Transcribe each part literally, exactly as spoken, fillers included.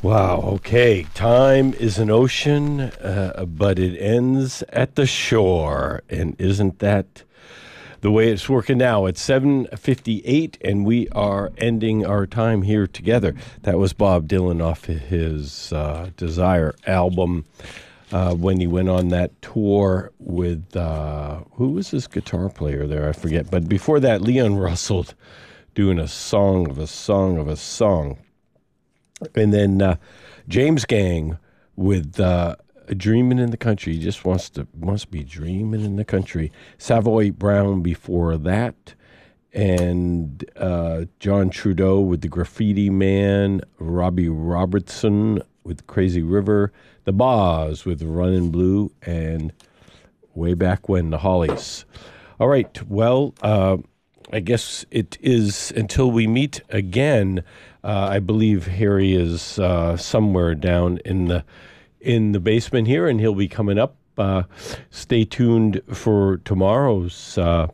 Wow, okay. Time is an ocean, uh, but it ends at the shore. And isn't that the way it's working now? It's seven fifty-eight, and we are ending our time here together. That was Bob Dylan off his uh, Desire album uh, when he went on that tour with, uh, who was his guitar player there? I forget. But before that, Leon Russell doing a song of a song of a song. And then uh, James Gang with uh, Dreaming in the Country. He just wants to must be dreaming in the country. Savoy Brown before that. And uh, John Trudeau with The Graffiti Man. Robbie Robertson with Crazy River. The Boz with Runnin' Blue. And way back when, the Hollies. All right, well, uh, I guess it is until we meet again. Uh, I believe Harry is uh, somewhere down in the in the basement here, and he'll be coming up. Uh, stay tuned for tomorrow's, uh,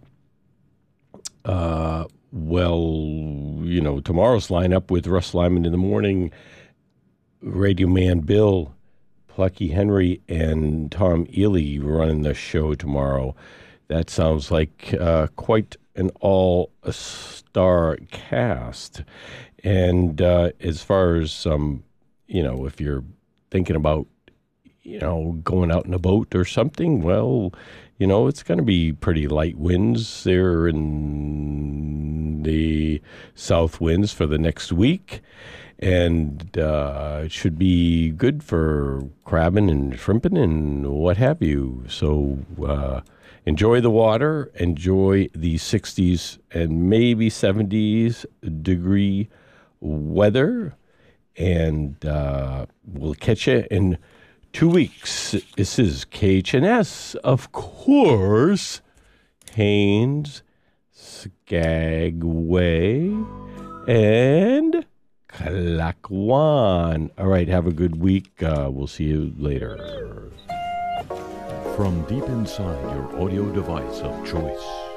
uh, well, you know, tomorrow's lineup with Russ Lyman in the morning, Radio Man Bill, Plucky Henry, and Tom Ely running the show tomorrow. That sounds like uh, quite an all-star cast. And uh, as far as, um, you know, if you're thinking about, you know, going out in a boat or something, well, you know, it's going to be pretty light winds there in the south winds for the next week. And uh, it should be good for crabbing and shrimping and what have you. So uh, enjoy the water, enjoy the sixties and maybe seventies degree weather, and uh, we'll catch you in two weeks. This is K H N S, of course, Haines, Skagway, and Clackawan. All right, have a good week. Uh, we'll see you later. From deep inside your audio device of choice,